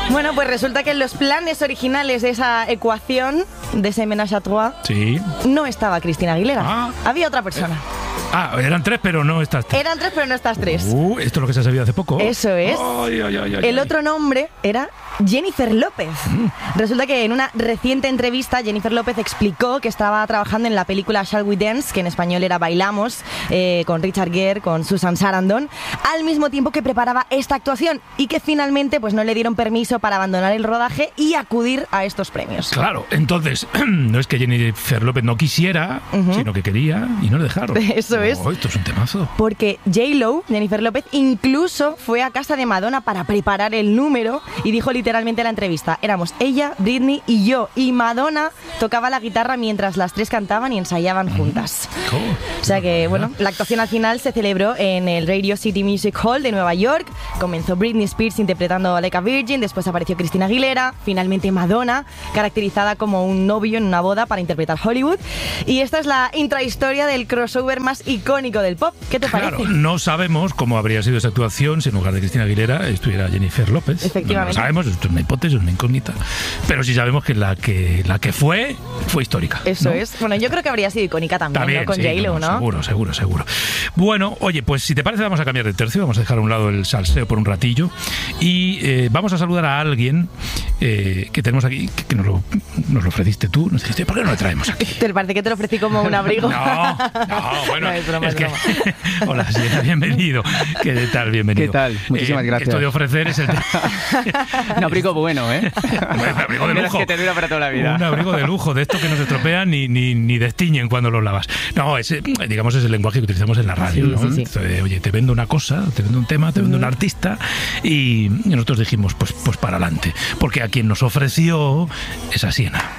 Bueno, pues resulta que en los planes originales de esa ecuación, de ese ménage à trois, sí, no estaba Cristina Aguilera. Había otra persona. Eran tres, pero no estas tres. Eran tres, pero no estas tres. Esto es lo que se ha sabido hace poco. Eso es. El otro nombre era Jennifer López. Resulta que en una reciente entrevista Jennifer López explicó que estaba trabajando en la película Shall We Dance, que en español era Bailamos, con Richard Gere, con Susan Sarandon, al mismo tiempo que preparaba esta actuación y que finalmente pues no le dieron permiso para abandonar el rodaje y acudir a estos premios. Claro, entonces no es que Jennifer López no quisiera, sino que quería y no le dejaron. Eso es. Esto es un temazo. Porque J-Lo, Jennifer López, incluso fue a casa de Madonna para preparar el número y dijo literalmente en la entrevista: éramos ella, Britney y yo, y Madonna tocaba la guitarra mientras las tres cantaban y ensayaban juntas. O sea que, bueno, la actuación al final se celebró en el Radio City Music Hall de Nueva York. Comenzó Britney Spears interpretando Like a Virgin, después apareció Cristina Aguilera, finalmente Madonna, caracterizada como un novio en una boda para interpretar Hollywood. Y esta es la intrahistoria del crossover más icónico del pop. ¿Qué te parece? Claro, no sabemos cómo habría sido esa actuación si en lugar de Cristina Aguilera estuviera Jennifer López. Efectivamente. No lo sabemos, esto es una hipótesis, una incógnita. Pero sí sabemos que la que fue histórica. Eso, ¿no? es. Bueno, yo creo que habría sido icónica también, ¿no? Con sí, J-Lo, ¿no? Seguro. Bueno, oye, pues si te parece vamos a cambiar de tercio, vamos a dejar a un lado el salseo por un ratillo y vamos a saludar a alguien que tenemos aquí, que nos lo ofreciste tú. Nos dijiste, ¿por qué no lo traemos aquí? ¿Te parece que te lo ofrecí como un abrigo? No, bueno, no, es broma. Hola, sí, bienvenido. ¿Qué tal? Bienvenido. ¿Qué tal? Muchísimas gracias. Esto de ofrecer es el... Un abrigo bueno, ¿eh? Un abrigo de lujo. Que te dura para toda la vida. Un abrigo de lujo, de esto que no se estropean ni destiñen cuando los lavas. No, digamos es el lenguaje que utilizamos en la radio, sí, ¿no? Sí. Entonces, oye, te vendo una cosa, te vendo un tema, te vendo un artista y nosotros dijimos, pues para adelante. Porque a quien nos ofreció es a Siena.